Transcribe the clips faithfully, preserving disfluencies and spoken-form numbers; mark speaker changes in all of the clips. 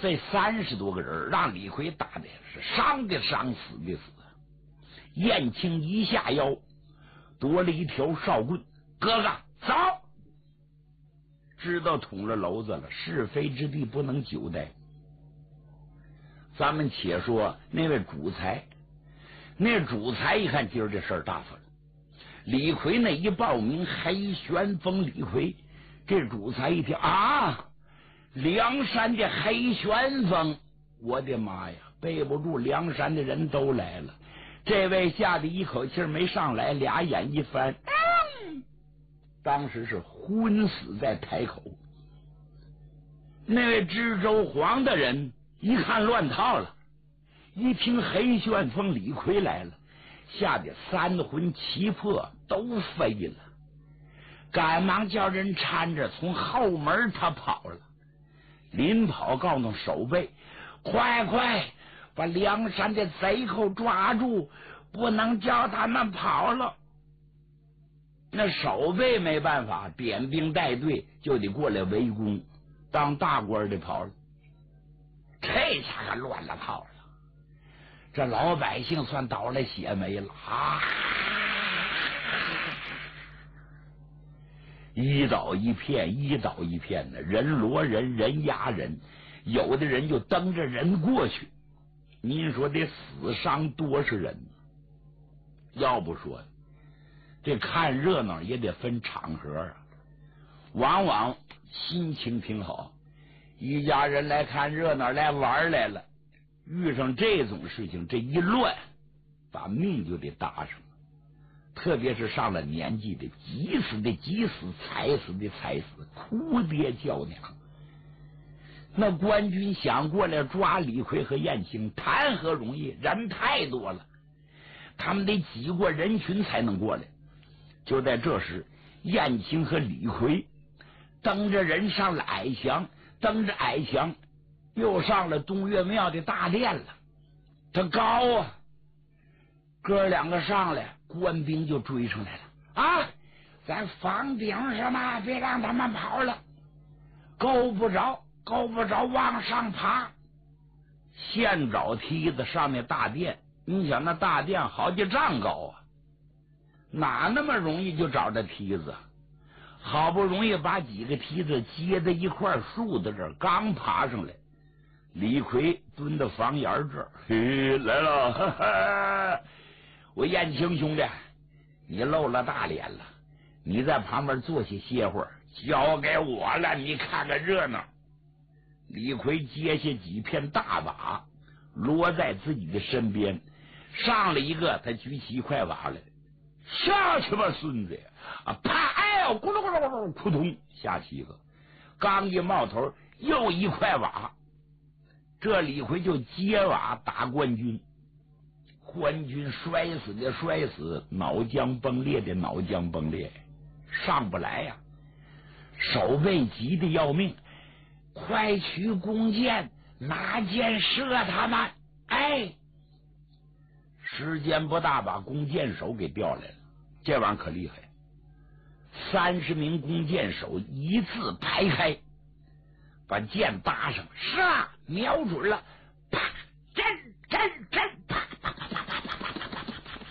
Speaker 1: 这三十多个人让李逵打的是伤的伤，死的死。燕青一下腰夺了一条哨棍，哥哥走，知道捅了娄子了，是非之地不能久待。咱们且说那位主才，那主才一看今儿这事儿大发了，李逵那一报名黑旋风李逵，这主才一听啊，梁山的黑旋风，我的妈呀，背不住，梁山的人都来了。这位吓得一口气没上来，俩眼一翻，嗯、当时是昏死在台口。那位知州黄的人一看乱套了，一听黑旋风李逵来了，吓得三魂七魄都飞了，赶忙叫人搀着从后门他跑了。临跑告诉守备，快快把梁山的贼寇抓住，不能叫他们跑了。那守备没办法，点兵带队就得过来围攻，当大官的跑了，这下可乱了套了。这老百姓算倒了血霉了啊！一倒一片，一倒一片的，人摞人，人压人，有的人就蹬着人过去。您说这死伤多是人，要不说这看热闹也得分场合啊。往往心情挺好，一家人来看热闹来玩来了，遇上这种事情，这一乱把命就得搭上。特别是上了年纪的，急死的急死，踩死的踩死，哭爹叫娘。那官军想过来抓李逵和燕青，谈何容易，人太多了，他们得挤过人群才能过来。就在这时，燕青和李逵蹬着人上了矮墙，蹬着矮墙又上了东岳庙的大殿了。它高啊，哥两个上来，官兵就追上来了啊！咱房顶上嘛，别让他们跑了，够不着够不着，往上爬。现找梯子上那大殿，你想那大殿好几丈高啊，哪那么容易就找着梯子？好不容易把几个梯子接在一块树的这儿，刚爬上来，李逵蹲到房檐这儿，嘿，来了，哈哈，我燕青兄弟，你露了大脸了，你在旁边坐下歇会儿，交给我了，你看看热闹。李逵接下几片大瓦摞在自己的身边，上了一个，他举起一块瓦来，下去吧孙子啊！啪，哎呦，咕噜咕噜咕噜，扑通下去一个，刚一冒头又一块瓦，这李逵就接瓦打官军，官军摔死的摔死，脑浆崩裂的脑浆崩裂，上不来呀、啊！守备急得要命，快取弓箭，拿箭射他们！哎，时间不大，把弓箭手给调来了。这玩意儿可厉害，三十名弓箭手一字排开，把箭搭上，射，瞄准了，啪，震震震，啪啪啪啪啪啪啪啪啪啪。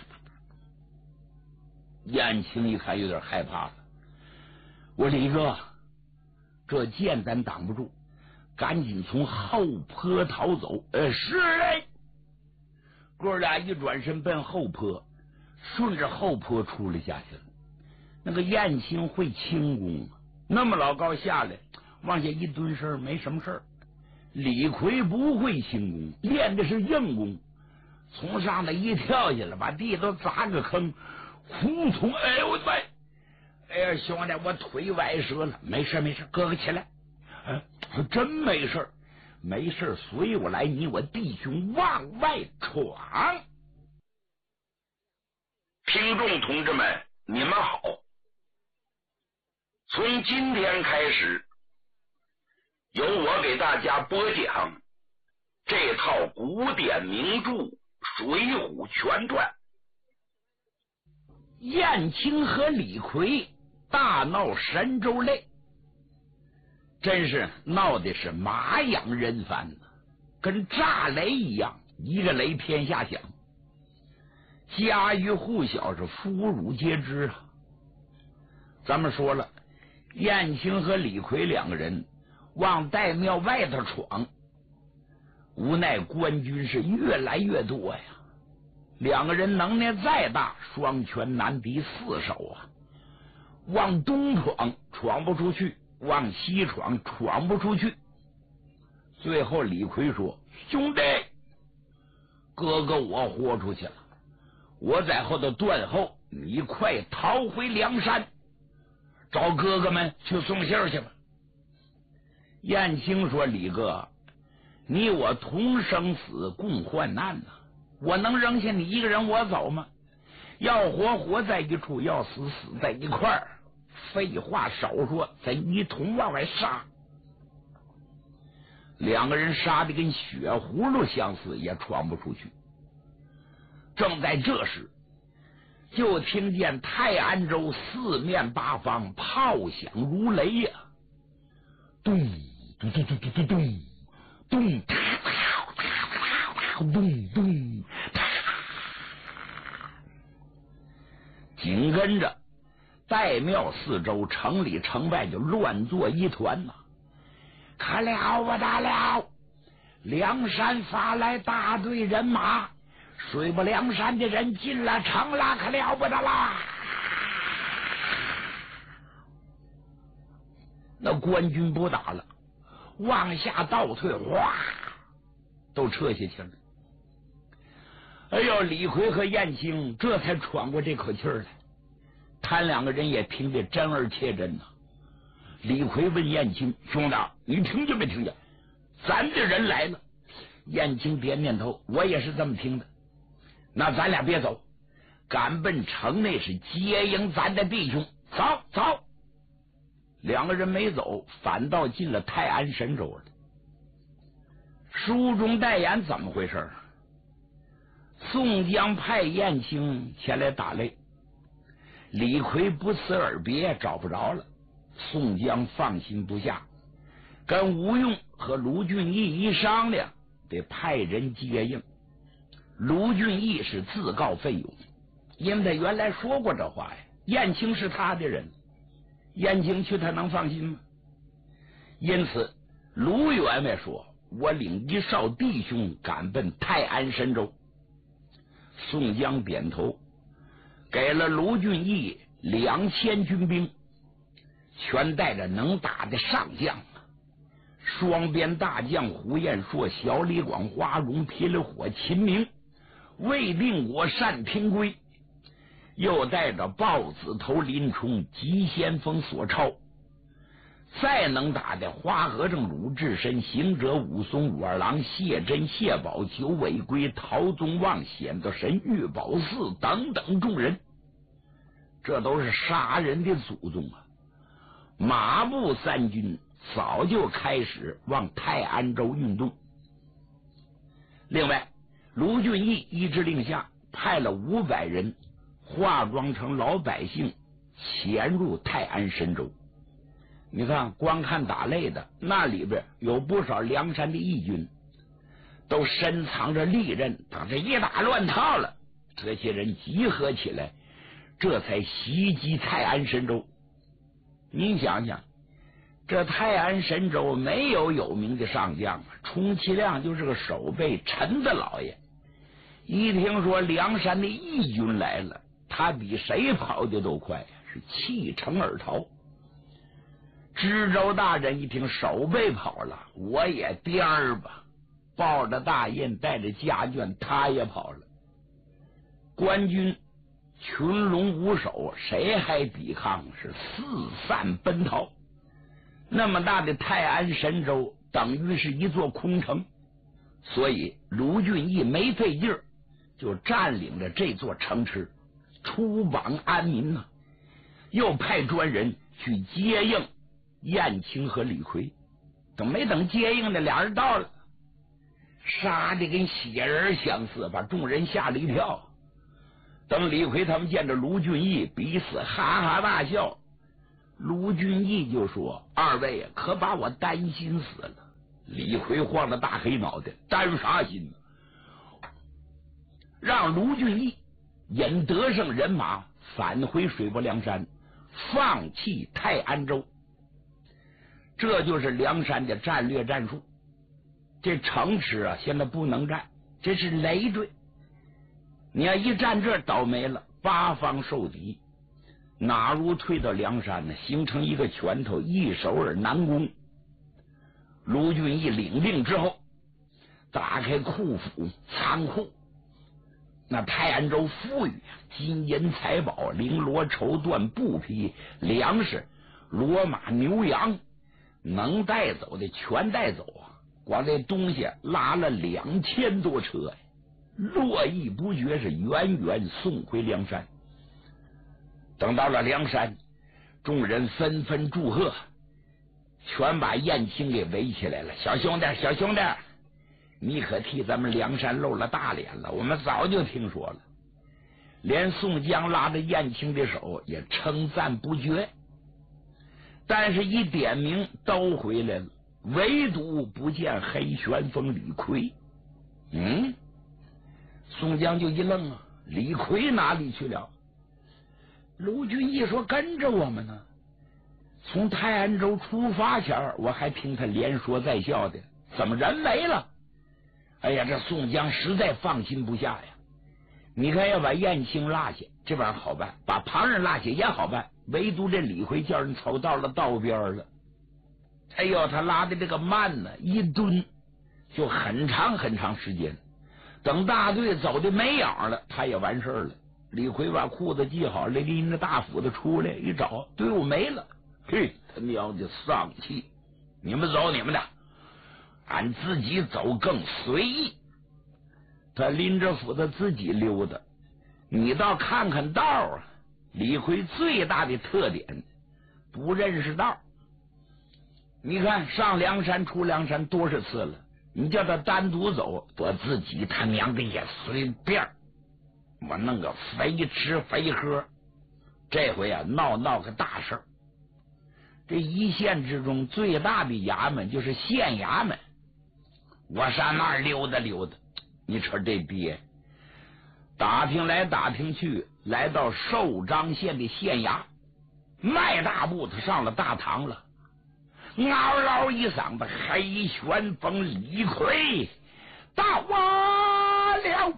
Speaker 1: 燕青一看有点害怕了，我李哥，这箭咱挡不住，赶紧从后坡逃走。呃，是嘞。哥俩一转身奔后坡，顺着后坡出了下去了。那个燕青会轻功，那么老高下来，往下一蹲身没什么事儿。李逵不会轻功，练的是硬功，从上头一跳下来，把地都砸个坑，呼从，哎呦我的妈！哎呀，兄弟，我腿崴折了，没事没事，哥哥起来。哎，真没事，没事，随我来，你我弟兄往外闯。
Speaker 2: 听众同志们，你们好！从今天开始，由我给大家播讲这套古典名著《水浒全传》。
Speaker 1: 燕青和李逵大闹神州内， 真是闹的是马仰人翻，跟炸雷一样，一个雷天下响，家喻户晓，是妇孺皆知啊。咱们说了，燕青和李逵两个人往岱庙外头闯，无奈官军是越来越多呀。两个人能耐再大，双拳难敌四手啊。往东闯闯不出去，往西闯闯不出去。最后李逵说：“兄弟，哥哥我豁出去了，我在后头断后，你快逃回梁山，找哥哥们去送信去吧。”燕青说：“李哥，你我同生死共患难呐、啊，我能扔下你一个人我走吗？要活活在一处，要死死在一块儿。废话少说，咱一同往外杀。”两个人杀的跟血葫芦相似，也闯不出去。正在这时，就听见泰安州四面八方炮响如雷呀、啊，咚咚咚咚咚咚咚咚，哒哒哒哒咚咚哒。紧跟着，岱庙四周、城里城外就乱作一团呐、啊！可了不得了！梁山发来大队人马，水泊梁山的人进了城了，可了不得啦！那官军不打了，往下倒退，哗，都撤下去了。哎呦，李逵和燕青这才喘过这口气来。他两个人也听得真而切真呐、啊。李逵问燕青：“兄弟，你听见没听见？咱的人来了。”燕青点点头：“我也是这么听的。”那咱俩别走，赶奔城内是接应咱的弟兄。走走。两个人没走，反倒进了泰安神州了。书中代言怎么回事？宋江派燕青前来打擂，李逵不辞而别，找不着了。宋江放心不下，跟吴用和卢俊义一商量，得派人接应。卢俊义是自告奋勇，因为他原来说过这话呀，燕青是他的人，燕青去他能放心吗？因此卢员外说：“我领一哨弟兄赶奔泰安神州。”宋江点头，给了卢俊义两千军兵，全带着能打的上将啊！双边大将胡彦硕、小李广、花荣、霹雳火、秦明、魏定国、单廷圭，又带着豹子头林冲、急先锋索超，再能打的花和尚鲁智深、行者武松、武二郎、谢珍、谢宝、九尾龟、陶宗旺、显德神、玉宝寺等等众人，这都是杀人的祖宗啊！马步三军早就开始往泰安州运动。另外，卢俊义一支令下，派了五百人化妆成老百姓，潜入泰安神州。你看，光看打擂的，那里边有不少梁山的义军，都深藏着利刃，等着一打乱套了，这些人集合起来，这才袭击泰安神州。您想想，这泰安神州没有有名的上将，充其量就是个守备陈的老爷。一听说梁山的义军来了，他比谁跑的都快，是弃城而逃。知州大人一听守备跑了，我也颠儿吧，抱着大印带着家眷，他也跑了。官军群龙无首，谁还抵抗？是四散奔逃。那么大的泰安神州等于是一座空城，所以卢俊义没费劲儿就占领了这座城池，出榜安民呐、啊。又派专人去接应燕青和李逵，等没等接应的俩人到了，杀的跟血人相似，把众人吓了一跳。等李逵他们见着卢俊义，彼此哈哈大笑。 卢俊义就说：“二位可把我担心死了。”李逵晃着大黑脑袋，担啥心呢？让卢俊义引得胜人马返回水泊梁山，放弃泰安州。这就是梁山的战略战术。这城池啊，现在不能战，这是累赘。你要一站这儿倒霉了，八方受敌，哪如退到梁山呢？形成一个拳头，易守而难攻。卢俊义领令之后，打开库府仓库，那泰安州富裕，金银财宝、绫罗绸缎、布匹、粮食、骡马牛羊，能带走的全带走啊！光这东西拉了两千多车呀，络绎不绝，是远远送回梁山。等到了梁山，众人纷纷祝贺，全把燕青给围起来了。小兄弟，小兄弟，你可替咱们梁山露了大脸了，我们早就听说了。连宋江拉着燕青的手也称赞不绝，但是一点名都回来了，唯独不见黑旋风李逵。嗯，宋江就一愣啊，李逵哪里去了？卢俊义说跟着我们呢。从泰安州出发前，我还听他连说带笑的，怎么人没了？哎呀，这宋江实在放心不下呀。你看，要把燕青落下，这玩意儿好办；把旁人落下也好办，唯独这李逵叫人走到了道边了。哎呦，他拉的这个慢呢，一蹲就很长很长时间。等大队走的没影了，他也完事儿了。李逵把裤子系好，拎着大斧子出来，一找队伍没了。嘿，他娘的丧气！你们走你们的，俺自己走更随意。他拎着斧子自己溜达，你倒看看道啊！李逵最大的特点，不认识道。你看上梁山出梁山多少次了，你叫他单独走，我自己他娘的也随便，我弄个非吃非喝。这回啊，闹闹个大事儿。这一县之中最大的衙门就是县衙门，我上那儿溜达溜达。你瞅这鳖，打听来打听去，来到寿张县的县衙，迈大步他上了大堂了，嗷嗷一嗓子，黑旋风李逵到我了，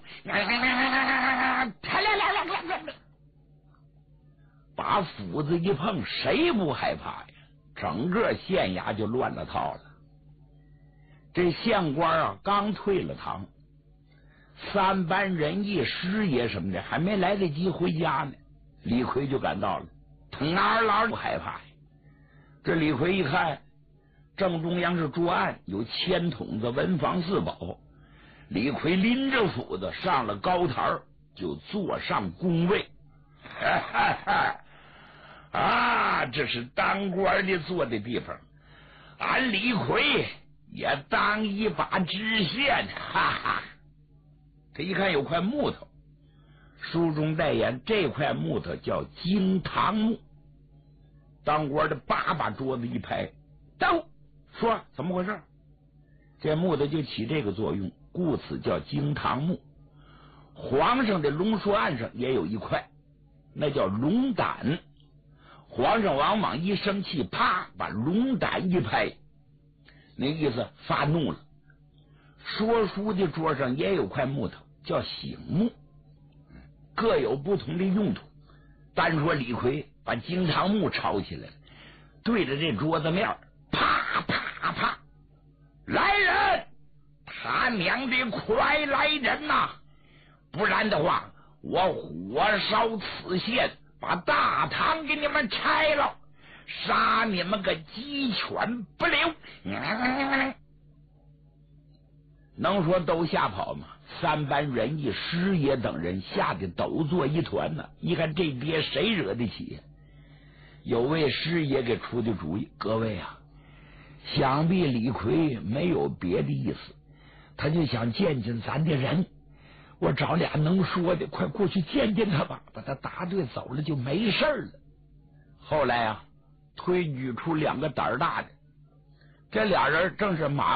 Speaker 1: 把斧子一碰，谁不害怕呀？整个县衙就乱了套了。这县官啊，刚退了堂，三班人役师爷什么的还没来得及回家呢，李逵就赶到了，他哪哪不害怕呀？这李逵一看，正中央是桌案，有千筒子文房四宝。李逵拎着斧子上了高台，就坐上宫位。哈哈哈！啊，这是当官的坐的地方，俺李逵也当一把知县，哈哈！这一看有块木头，书中代言这块木头叫惊堂木。当官的叭把桌子一拍，到说怎么回事？这木头就起这个作用，故此叫惊堂木。皇上的龙书案上也有一块，那叫龙胆。皇上往往一生气，啪把龙胆一拍，那意思发怒了。说书的桌上也有块木头，叫醒木，各有不同的用途。单说李逵把惊堂木抄起来，对着这桌子面，啪啪啪，来人！他娘的，快来人呐、啊！不然的话，我火烧此县，把大堂给你们拆了，杀你们个鸡犬不留！嗯、能说都吓跑吗？三班人役师爷等人吓得抖作一团呢。一看这爹谁惹得起？有位师爷给出的主意：各位啊，想必李逵没有别的意思，他就想见见咱的人。我找俩能说的，快过去见见他吧，把他答对走了就没事了。后来啊， 推举出两个胆儿大的，这俩人正是马